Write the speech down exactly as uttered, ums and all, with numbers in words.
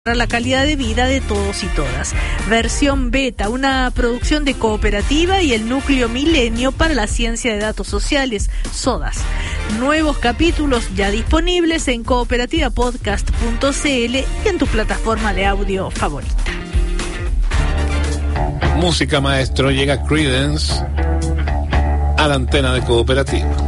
la calidad de vida de todos y todas. Versión beta, una producción de Cooperativa y el Núcleo Milenio para la Ciencia de Datos Sociales, SODAS. Nuevos capítulos ya disponibles en cooperativa podcast punto c l y en tu plataforma de audio favorita. Música, maestro. Llega Creedence a la antena de Cooperativa.